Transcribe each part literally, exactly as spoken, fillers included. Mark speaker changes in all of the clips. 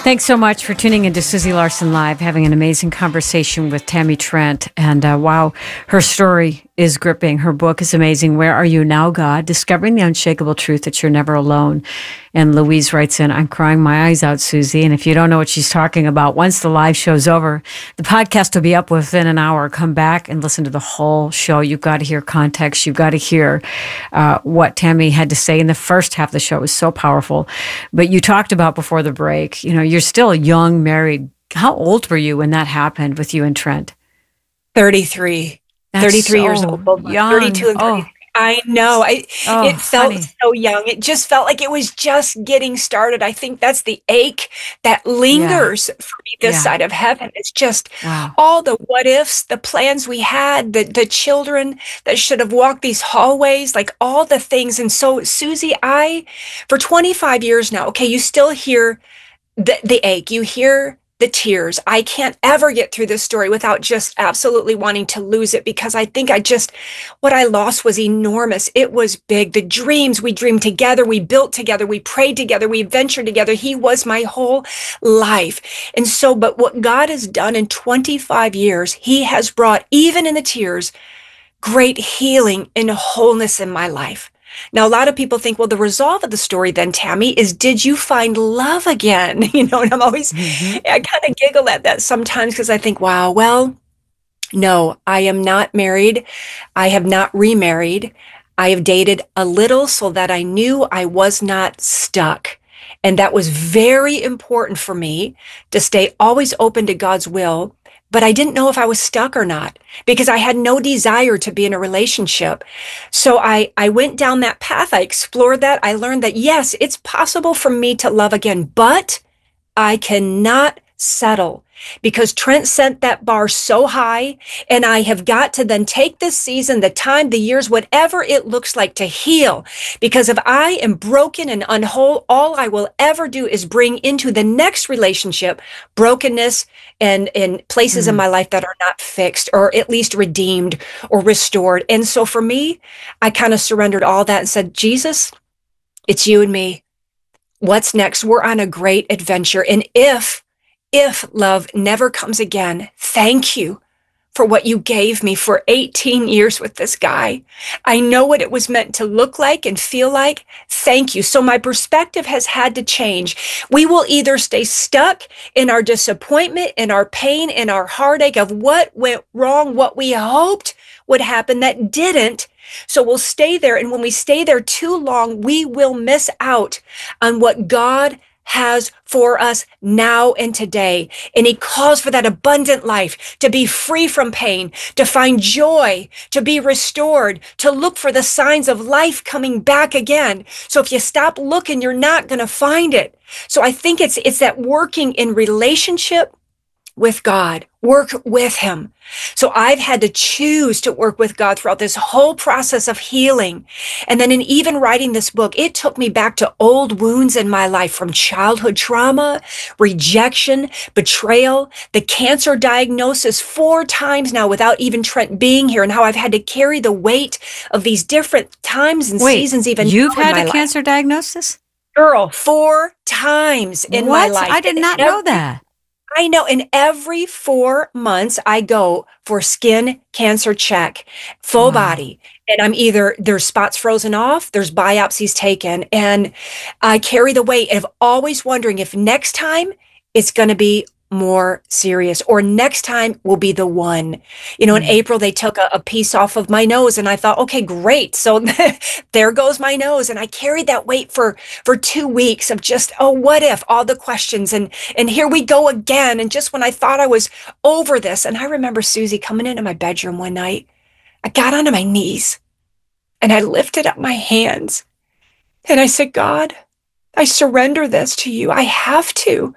Speaker 1: Thanks so much for tuning into Susie Larson Live, having an amazing conversation with Tammy Trent. And uh, wow, her story is gripping. Her book is amazing. Where Are You Now, God? Discovering the Unshakable Truth That You're Never Alone. And Louise writes in, I'm crying my eyes out, Susie. And if you don't know what she's talking about, once the live show's over, the podcast will be up within an hour. Come back and listen to the whole show. You've got to hear context. You've got to hear uh, what Tammy had to say in the first half of the show. It was so powerful. But you talked about before the break, you know, you're still young, married. How old were you when that happened with you and Trent?
Speaker 2: thirty-three.
Speaker 1: That's
Speaker 2: thirty-three
Speaker 1: so
Speaker 2: years old.
Speaker 1: young.
Speaker 2: thirty-two and thirty-three. Oh. I know. I,
Speaker 1: oh,
Speaker 2: it felt
Speaker 1: honey.
Speaker 2: so young. It just felt like it was just getting started. I think that's the ache that lingers yeah. for me this yeah. side of heaven. It's just wow. all the what ifs, the plans we had, the, the children that should have walked these hallways, like all the things. And so, Susie, I, for twenty-five years now, okay, you still hear the, the ache. You hear the tears. I can't ever get through this story without just absolutely wanting to lose it, because I think I just, what I lost was enormous. It was big. The dreams we dreamed together, we built together, we prayed together, we ventured together. He was my whole life. And so, but what God has done in twenty-five years, he has brought, even in the tears, great healing and wholeness in my life. Now, a lot of people think, well, the resolve of the story then, Tammy, is did you find love again? You know, and I'm always, mm-hmm. I kind of giggle at that sometimes because I think, wow, well, no, I am not married. I have not remarried. I have dated a little so that I knew I was not stuck. And that was very important for me to stay always open to God's will. But I didn't know if I was stuck or not because I had no desire to be in a relationship. So I, I went down that path. I explored that. I learned that, yes, it's possible for me to love again, but I cannot settle because Trent set that bar so high, and I have got to then take this season, the time, the years, whatever it looks like to heal. Because if I am broken and unwhole, all I will ever do is bring into the next relationship brokenness and, and places mm. in my life that are not fixed or at least redeemed or restored. And so for me, I kind of surrendered all that and said, Jesus, it's you and me. What's next? We're on a great adventure. And if If love never comes again, thank you for what you gave me for eighteen years with this guy. I know what it was meant to look like and feel like. Thank you. So my perspective has had to change. We will either stay stuck in our disappointment, in our pain, in our heartache of what went wrong, what we hoped would happen that didn't. So we'll stay there. And when we stay there too long, we will miss out on what God has for us now and today. And he calls for that abundant life, to be free from pain, to find joy, to be restored, to look for the signs of life coming back again. So if you stop looking, you're not going to find it. So I think it's, it's that working in relationship with God, work with him. So I've had to choose to work with God throughout this whole process of healing. And then in even writing this book, it took me back to old wounds in my life from childhood trauma, rejection, betrayal, the cancer diagnosis four times now without even Trent being here, and how I've had to carry the weight of these different times and
Speaker 1: Wait,
Speaker 2: seasons even
Speaker 1: you've had a
Speaker 2: life.
Speaker 1: cancer diagnosis?
Speaker 2: Girl, four times in
Speaker 1: what?
Speaker 2: my life.
Speaker 1: I did not
Speaker 2: and
Speaker 1: know
Speaker 2: every,
Speaker 1: that.
Speaker 2: I know. And every four months I go for skin cancer check, full wow. body. And I'm either, there's spots frozen off, there's biopsies taken. And I carry the weight of always wondering if next time it's going to be more serious, or next time will be the one. You know, in mm. April, they took a, a piece off of my nose, and I thought, okay, great. So there goes my nose. And I carried that weight for, for two weeks of just, oh, what if, all the questions. And, and here we go again. And just when I thought I was over this, and I remember Susie coming into my bedroom one night, I got onto my knees and I lifted up my hands and I said, God, I surrender this to you. I have to.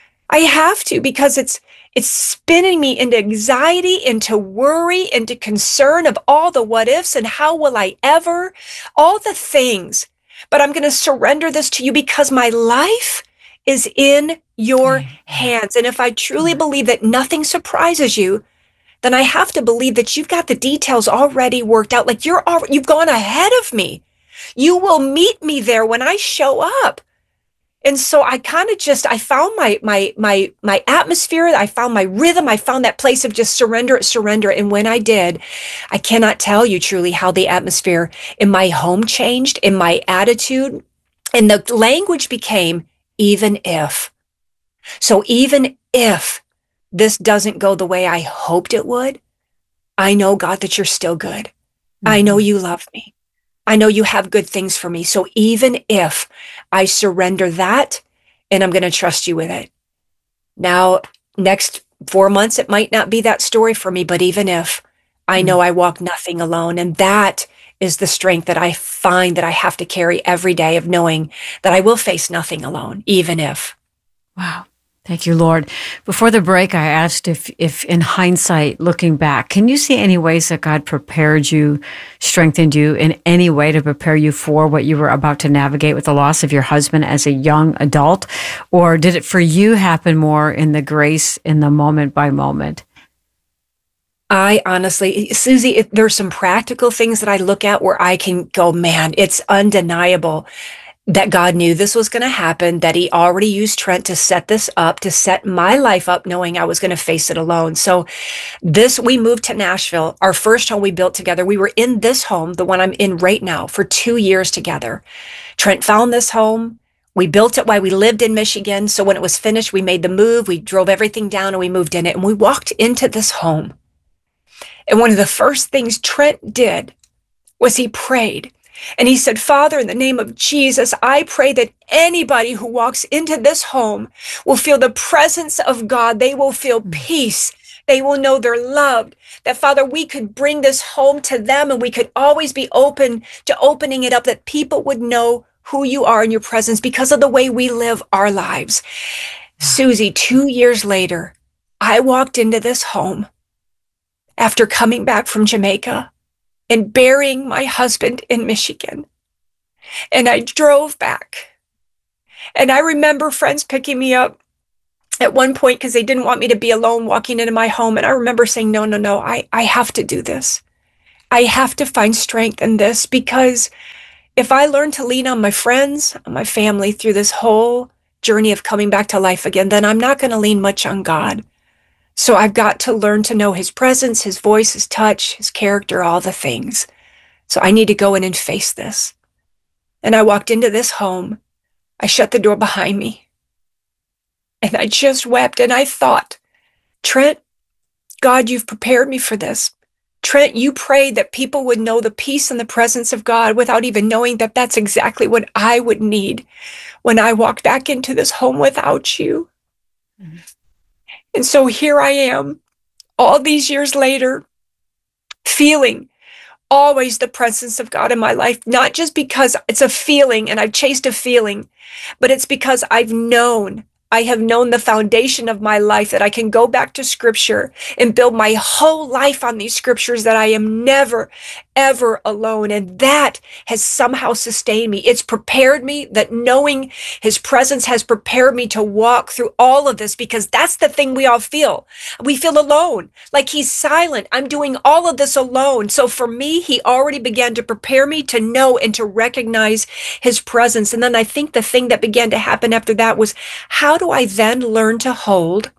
Speaker 2: I have to, because it's it's spinning me into anxiety, into worry, into concern of all the what ifs and how will I ever, all the things. But I'm going to surrender this to you because my life is in your hands. And if I truly believe that nothing surprises you, then I have to believe that you've got the details already worked out. Like you're already, you've gone ahead of me. You will meet me there when I show up. And so I kind of just, I found my, my, my, my atmosphere. I found my rhythm. I found that place of just surrender, surrender. And when I did, I cannot tell you truly how the atmosphere in my home changed, in my attitude, and the language became, even if. So even if this doesn't go the way I hoped it would, I know, God, that you're still good. Mm-hmm. I know you love me. I know you have good things for me. So even if I surrender that, and I'm going to trust you with it. Now, next four months, it might not be that story for me, but even if, I know I walk nothing alone. And that is the strength that I find that I have to carry every day, of knowing that I will face nothing alone, even if.
Speaker 1: Wow. Thank you, Lord. Before the break, I asked if, if in hindsight, looking back, can you see any ways that God prepared you, strengthened you in any way to prepare you for what you were about to navigate with the loss of your husband as a young adult? Or did it for you happen more in the grace, in the moment by moment?
Speaker 2: I honestly, Susie, it, there's some practical things that I look at where I can go, man, it's undeniable that God knew this was going to happen, that he already used Trent to set this up, to set my life up, knowing I was going to face it alone. So this, we moved to Nashville, our first home we built together. We were in this home, the one I'm in right now, for two years together. Trent found this home. We built it while we lived in Michigan. So when it was finished, we made the move. We drove everything down and we moved in it. And we walked into this home. And one of the first things Trent did was he prayed. And he said, Father, in the name of Jesus, I pray that anybody who walks into this home will feel the presence of God. They will feel peace. They will know they're loved. That, Father, we could bring this home to them, and we could always be open to opening it up, that people would know who you are in your presence because of the way we live our lives. Susie, two years later, I walked into this home after coming back from Jamaica and burying my husband in Michigan. And I drove back. And I remember friends picking me up at one point because they didn't want me to be alone walking into my home. And I remember saying, no, no, no, I, I have to do this. I have to find strength in this, because if I learn to lean on my friends, on my family through this whole journey of coming back to life again, then I'm not going to lean much on God. So I've got to learn to know his presence, his voice, his touch, his character, all the things. So I need to go in and face this. And I walked into this home. I shut the door behind me. And I just wept, and I thought, Trent, God, you've prepared me for this. Trent, you prayed that people would know the peace and the presence of God without even knowing that that's exactly what I would need when I walked back into this home without you. Mm-hmm. And so here I am, all these years later, feeling always the presence of God in my life, not just because it's a feeling and I've chased a feeling, but it's because I've known, I have known the foundation of my life, that I can go back to scripture and build my whole life on these scriptures, that I am never, ever alone. And that has somehow sustained me. It's prepared me, that knowing his presence has prepared me to walk through all of this, because that's the thing we all feel. We feel alone, like he's silent. I'm doing all of this alone. So for me, he already began to prepare me to know and to recognize his presence. And then I think the thing that began to happen after that was, how do I then learn to hold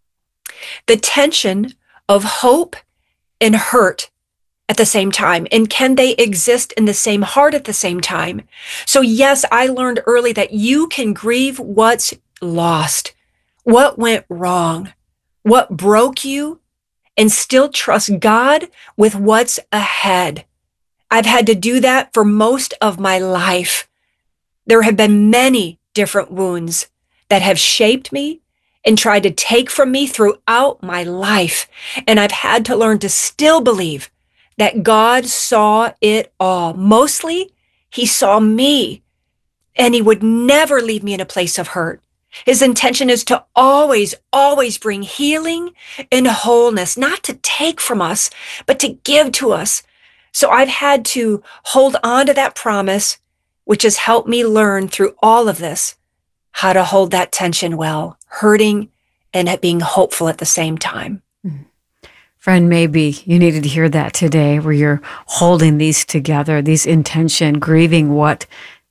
Speaker 2: the tension of hope and hurt at the same time? And can they exist in the same heart at the same time? So yes, I learned early that you can grieve what's lost, what went wrong, what broke you, and still trust God with what's ahead. I've had to do that for most of my life. There have been many different wounds that have shaped me and tried to take from me throughout my life. And I've had to learn to still believe that God saw it all. Mostly, he saw me, and he would never leave me in a place of hurt. His intention is to always, always bring healing and wholeness, not to take from us, but to give to us. So I've had to hold on to that promise, which has helped me learn through all of this how to hold that tension well, hurting and being hopeful at the same time.
Speaker 1: Friend, maybe you needed to hear that today, where you're holding these together, these intention, grieving what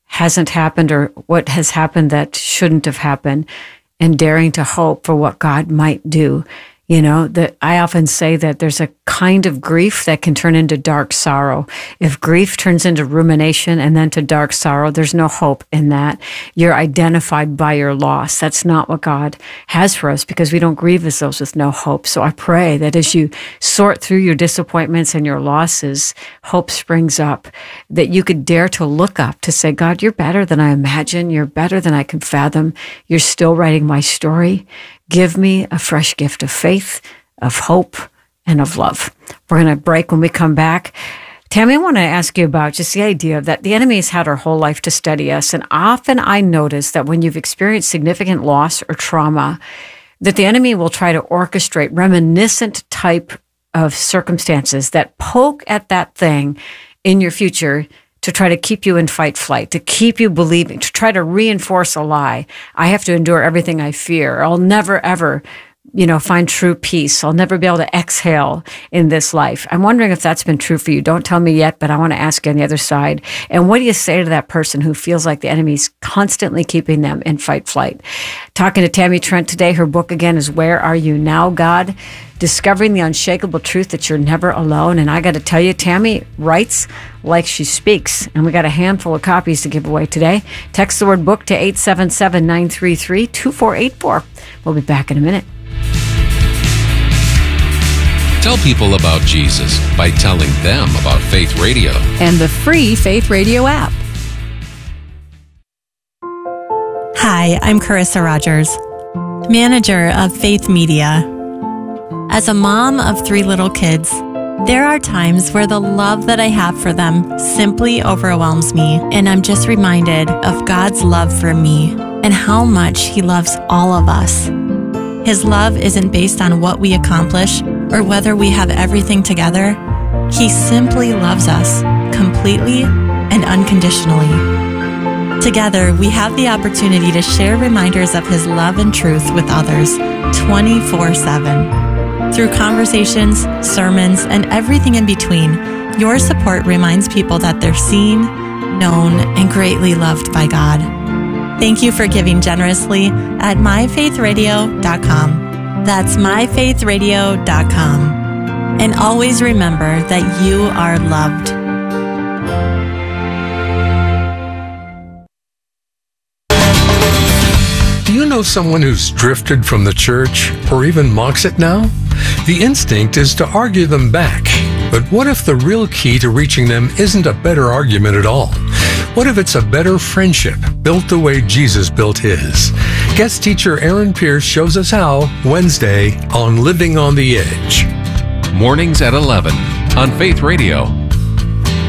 Speaker 1: hasn't happened or what has happened that shouldn't have happened, and daring to hope for what God might do. You know, that I often say that there's a kind of grief that can turn into dark sorrow. If grief turns into rumination and then to dark sorrow, there's no hope in that. You're identified by your loss. That's not what God has for us, because we don't grieve as those with no hope. So I pray that as you sort through your disappointments and your losses, hope springs up, that you could dare to look up to say, God, you're better than I imagine. You're better than I can fathom. You're still writing my story. Give me a fresh gift of faith, of hope, and of love. We're going to break. When we come back, Tammy, I want to ask you about just the idea that the enemy has had our whole life to study us. And often I notice that when you've experienced significant loss or trauma, that the enemy will try to orchestrate reminiscent type of circumstances that poke at that thing in your future to try to keep you in fight flight, to keep you believing, to try to reinforce a lie. I have to endure everything I fear. I'll never, ever, you know, find true peace. I'll never be able to exhale in this life. I'm wondering if that's been true for you. Don't tell me yet, but I want to ask you on the other side. And what do you say to that person who feels like the enemy's constantly keeping them in fight flight? Talking to Tammy Trent today. Her book again is Where Are You Now, God? Discovering the unshakable truth that you're never alone. And I got to tell you, Tammy writes like she speaks. And we got a handful of copies to give away today. Text the word book to eight seven seven, nine three three, two four eight four. We'll be back in a minute.
Speaker 3: Tell people about Jesus by telling them about Faith Radio
Speaker 4: and the free Faith Radio app.
Speaker 5: Hi, I'm Carissa Rogers, manager of Faith Media. As a mom of three little kids, there are times where the love that I have for them simply overwhelms me, and I'm just reminded of God's love for me and how much He loves all of us. His love isn't based on what we accomplish or whether we have everything together. He simply loves us completely and unconditionally. Together, we have the opportunity to share reminders of His love and truth with others twenty-four seven. Through conversations, sermons, and everything in between, your support reminds people that they're seen, known, and greatly loved by God. Thank you for giving generously at my faith radio dot com. That's my faith radio dot com. And always remember that you are loved.
Speaker 6: Do you know someone who's drifted from the church or even mocks it now? The instinct is to argue them back. But what if the real key to reaching them isn't a better argument at all? What if it's a better friendship built the way Jesus built his? Guest teacher Aaron Pierce shows us how Wednesday on Living on the Edge.
Speaker 3: Mornings at eleven on Faith Radio.